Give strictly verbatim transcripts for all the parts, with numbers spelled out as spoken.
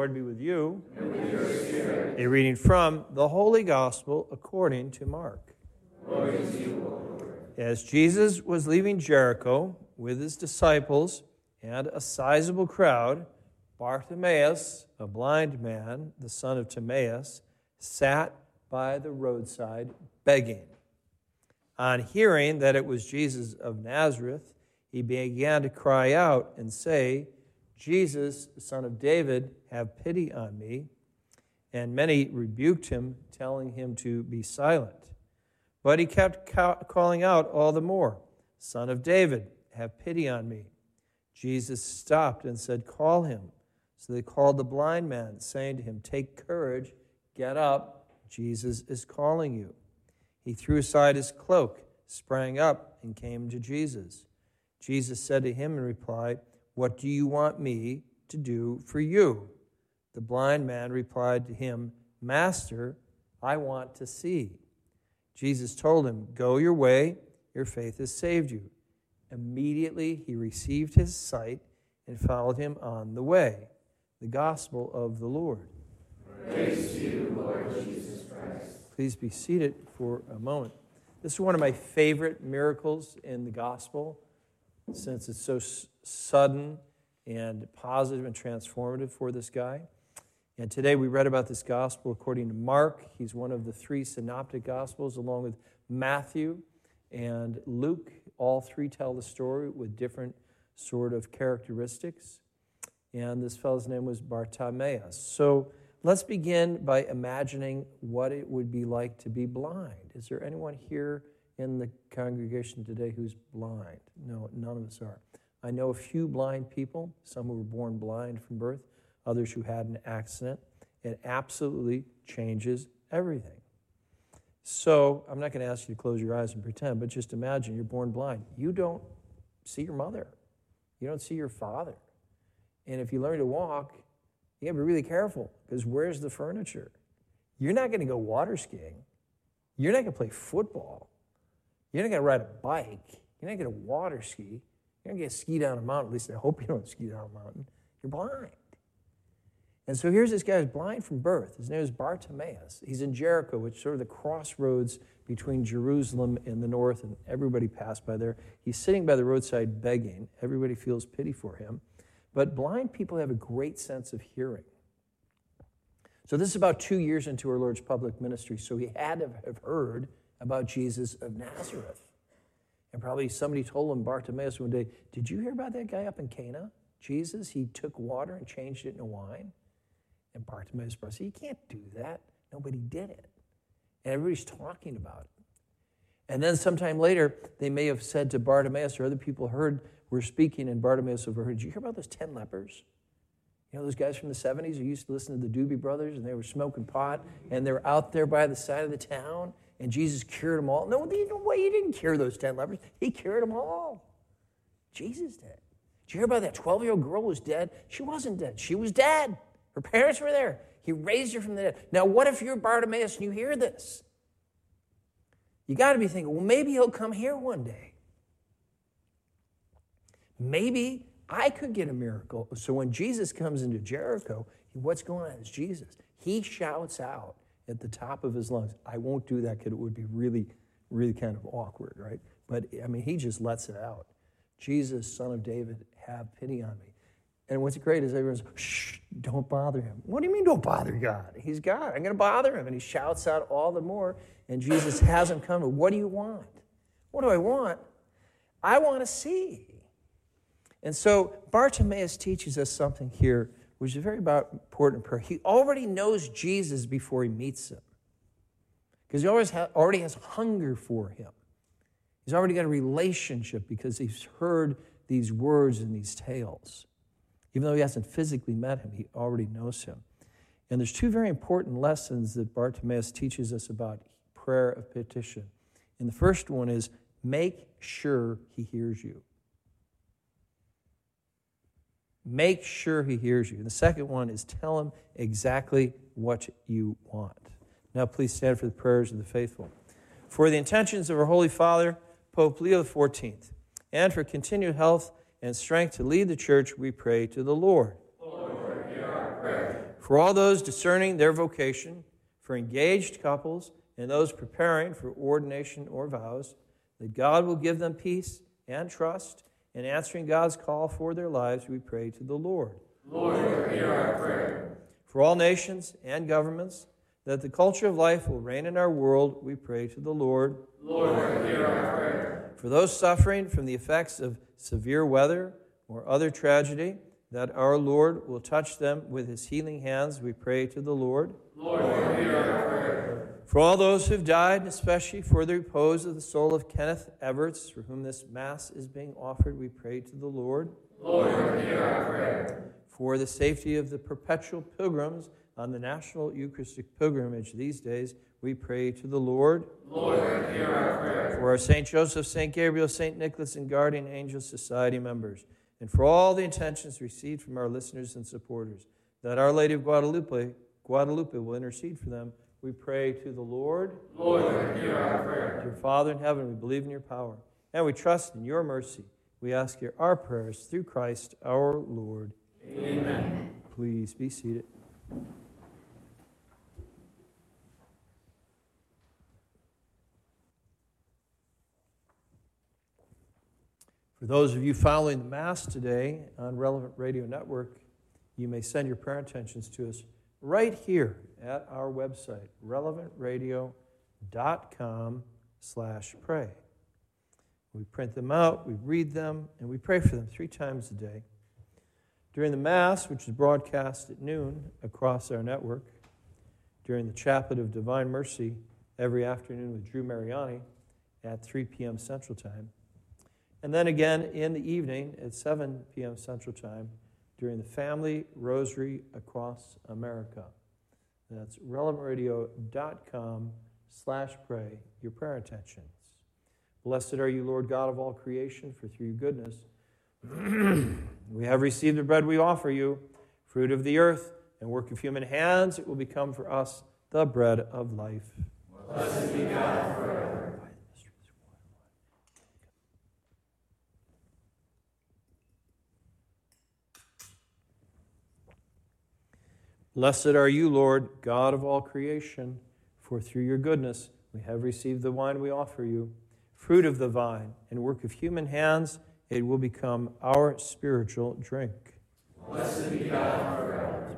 Lord be with you. And with your spirit. A reading from the Holy Gospel according to Mark. Glory to you, O Lord. As Jesus was leaving Jericho with his disciples and a sizable crowd, Bartimaeus, a blind man, the son of Timaeus, sat by the roadside begging. On hearing that it was Jesus of Nazareth, he began to cry out and say, Jesus, son of David, have pity on me. And many rebuked him, telling him to be silent. But he kept ca- calling out all the more, Son of David, have pity on me. Jesus stopped and said, call him. So they called the blind man, saying to him, take courage, get up, Jesus is calling you. He threw aside his cloak, sprang up, and came to Jesus. Jesus said to him in reply, what do you want me to do for you? The blind man replied to him, Master, I want to see. Jesus told him, go your way, your faith has saved you. Immediately he received his sight and followed him on the way. The gospel of the Lord. Praise to you, Lord Jesus Christ. Please be seated for a moment. This is one of my favorite miracles in the gospel, since it's so s- sudden and positive and transformative for this guy. And today we read about this gospel according to Mark. He's one of the three synoptic gospels, along with Matthew and Luke. All three tell the story with different sort of characteristics. And this fellow's name was Bartimaeus. So let's begin by imagining what it would be like to be blind. Is there anyone here in the congregation today who's blind? No, none of us are. I know a few blind people, some who were born blind from birth, others who had an accident. It absolutely changes everything. So I'm not going to ask you to close your eyes and pretend, but just imagine you're born blind. You don't see your mother. You don't see your father. And if you learn to walk, you got to be really careful, because where's the furniture? You're not going to go water skiing. You're not going to play football. You're not going to ride a bike. You're not going to water ski. You're not going to ski down a mountain. At least I hope you don't ski down a mountain. You're blind. And so here's this guy who's blind from birth. His name is Bartimaeus. He's in Jericho, which is sort of the crossroads between Jerusalem in the north, and everybody passed by there. He's sitting by the roadside begging. Everybody feels pity for him. But blind people have a great sense of hearing. So this is about two years into our Lord's public ministry, so he had to have heard about Jesus of Nazareth. And probably somebody told him, Bartimaeus, one day, did you hear about that guy up in Cana? Jesus, he took water and changed it into wine. And Bartimaeus said, you can't do that. Nobody did it. And everybody's talking about it. And then sometime later, they may have said to Bartimaeus, or other people heard, were speaking, and Bartimaeus overheard, did you hear about those ten lepers? You know, those guys from the seventies who used to listen to the Doobie Brothers, and they were smoking pot, and they were out there by the side of the town, and Jesus cured them all. No, no way, he didn't cure those ten lepers. He cured them all. Jesus did. Did you hear about that twelve-year-old girl who was dead? She wasn't dead. She was dead. Her parents were there. He raised her from the dead. Now, what if you're Bartimaeus and you hear this? You got to be thinking, well, maybe he'll come here one day. Maybe I could get a miracle. So when Jesus comes into Jericho, what's going on is Jesus. He shouts out at the top of his lungs. I won't do that because it would be really, really kind of awkward, right? But, I mean, he just lets it out. Jesus, son of David, have pity on me. And what's great is everyone's, shh, don't bother him. What do you mean don't bother God? He's God. I'm going to bother him. And he shouts out all the more. And Jesus has him come. What do you want? What do I want? I want to see. And so Bartimaeus teaches us something here, which is very about important prayer. He already knows Jesus before he meets him, because he always ha- already has hunger for him. He's already got a relationship because he's heard these words and these tales. Even though he hasn't physically met him, he already knows him. And there's two very important lessons that Bartimaeus teaches us about prayer of petition. And the first one is, make sure he hears you. Make sure he hears you. And the second one is, tell him exactly what you want. Now please stand for the prayers of the faithful. For the intentions of our Holy Father, Pope Leo the fourteenth, and for continued health and strength to lead the church, we pray to the Lord. Lord, hear our prayer. For all those discerning their vocation, for engaged couples, and those preparing for ordination or vows, that God will give them peace and trust in answering God's call for their lives, we pray to the Lord. Lord, hear our prayer. For all nations and governments, that the culture of life will reign in our world, we pray to the Lord. Lord, hear our prayer. For those suffering from the effects of severe weather or other tragedy, that our Lord will touch them with his healing hands, we pray to the Lord. Lord, hear our prayer. For all those who have died, especially for the repose of the soul of Kenneth Everts, for whom this Mass is being offered, we pray to the Lord. Lord, hear our prayer. For the safety of the perpetual pilgrims on the National Eucharistic Pilgrimage these days, we pray to the Lord. Lord, hear our prayer. For our Saint Joseph, Saint Gabriel, Saint Nicholas, and Guardian Angel Society members, and for all the intentions received from our listeners and supporters, that Our Lady of Guadalupe, Guadalupe will intercede for them, we pray to the Lord. Lord, hear our prayer. Dear Father in heaven, we believe in your power, and we trust in your mercy. We ask your our prayers through Christ our Lord. Amen. Please be seated. For those of you following the Mass today on Relevant Radio Network, you may send your prayer intentions to us right here at our website, relevant radio dot com slash pray. We print them out, we read them, and we pray for them three times a day. During the Mass, which is broadcast at noon across our network, during the Chaplet of Divine Mercy every afternoon with Drew Mariani at three p.m. Central Time, and then again in the evening at seven p.m. Central Time during the Family Rosary Across America. That's relevant radio dot com slash pray, your prayer intentions. Blessed are you, Lord God of all creation, for through your goodness we have received the bread we offer you, fruit of the earth and work of human hands. It will become for us the bread of life. Blessed be God forever. Blessed are you, Lord, God of all creation, for through your goodness we have received the wine we offer you, fruit of the vine and work of human hands. It will become our spiritual drink. Blessed be God forever.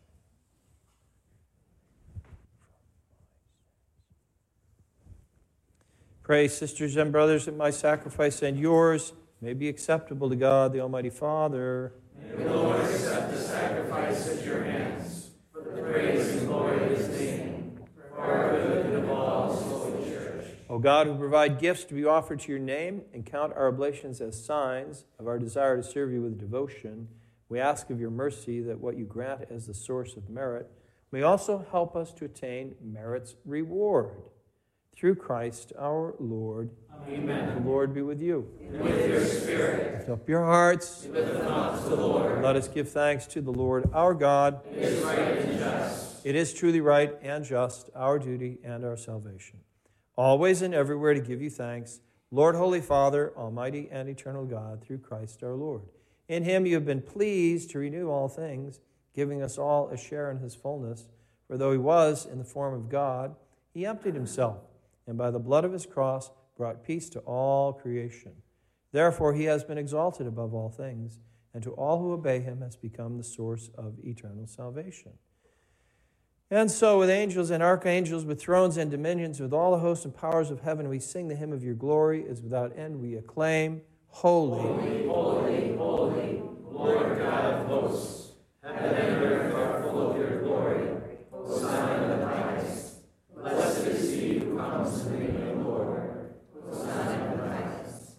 Pray, sisters and brothers, that my sacrifice and yours may be acceptable to God, the Almighty Father. May the Lord accept the sacrifice at your hands, for the praise and glory of his name, for our good and of all his holy church. O God, who provide gifts to be offered to your name and count our oblations as signs of our desire to serve you with devotion, we ask of your mercy that what you grant as the source of merit may also help us to attain merit's reward. Through Christ our Lord. Amen. The Lord be with you. And with your spirit. Lift up your hearts. With the thoughts of the Lord. Let us give thanks to the Lord our God. It is right and just. It is truly right and just, our duty and our salvation. Always and everywhere to give you thanks, Lord, Holy Father, Almighty and eternal God, through Christ our Lord. In him you have been pleased to renew all things, giving us all a share in his fullness. For though he was in the form of God, he emptied himself, and by the blood of his cross brought peace to all creation. Therefore he has been exalted above all things, and to all who obey him has become the source of eternal salvation. And so with angels and archangels, with thrones and dominions, with all the hosts and powers of heaven, we sing the hymn of your glory, as without end we acclaim, Holy, Holy, holy, holy, Lord God of hosts, heaven and earth are full of your glory. Hosanna in the highest. Blessed is he who comes in the name of the Lord. Hosanna in the highest.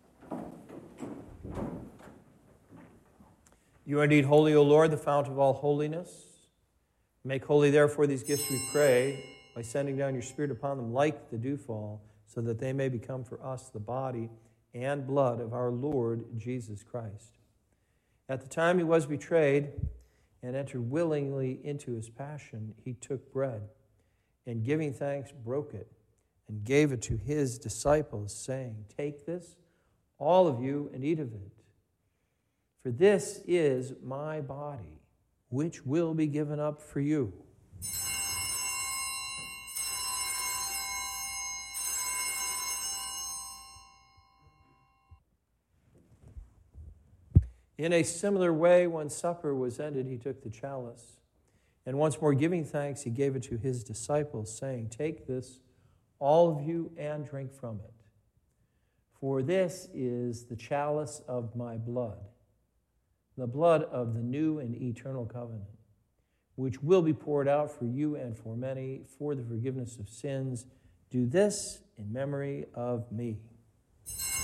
You are indeed holy, O Lord, the fount of all holiness. Make holy, therefore, these gifts, we pray, by sending down your Spirit upon them like the dewfall, so that they may become for us the body and blood of our Lord Jesus Christ. At the time he was betrayed and entered willingly into his passion, he took bread, and giving thanks, broke it, and gave it to his disciples, saying, "Take this, all of you, and eat of it. For this is my body, which will be given up for you. In a similar way, when supper was ended, he took the chalice, and once more giving thanks, he gave it to his disciples, saying, "Take this, all of you, and drink from it. For this is the chalice of my blood, the blood of the new and eternal covenant, which will be poured out for you and for many for the forgiveness of sins. Do this in memory of me."